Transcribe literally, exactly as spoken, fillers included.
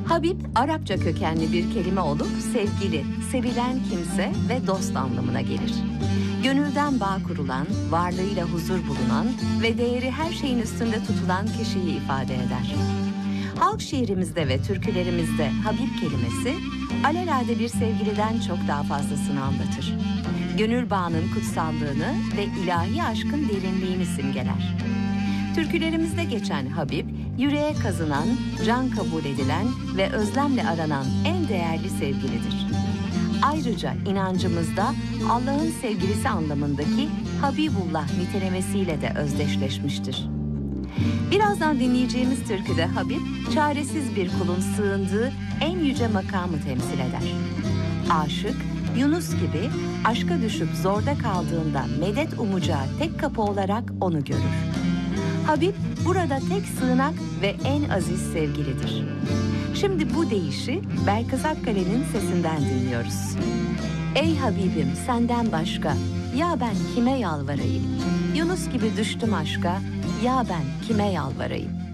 Habib, Arapça kökenli bir kelime olup sevgili, sevilen kimse ve dost anlamına gelir. Gönülden bağ kurulan, varlığıyla huzur bulunan ve değeri her şeyin üstünde tutulan kişiyi ifade eder. Halk şiirimizde ve türkülerimizde Habib kelimesi, alelade bir sevgiliden çok daha fazlasını anlatır. Gönül bağının kutsallığını ve ilahi aşkın derinliğini simgeler. Türkülerimizde geçen Habib, yüreğe kazınan, can kabul edilen ve özlemle aranan en değerli sevgilidir. Ayrıca inancımızda Allah'ın sevgilisi anlamındaki Habibullah nitelemesiyle de özdeşleşmiştir. Birazdan dinleyeceğimiz türküde Habib, çaresiz bir kulun sığındığı en yüce makamı temsil eder. Aşık, Yunus gibi aşka düşüp zorda kaldığında medet umacağı tek kapı olarak onu görür. Habib, burada tek sığınak ve en aziz sevgilidir. Şimdi bu deyişi Belkıs Akkale'nin sesinden dinliyoruz. Ey Habibim senden başka, ya ben kime yalvarayım? Yunus gibi düştüm aşka, ya ben kime yalvarayım?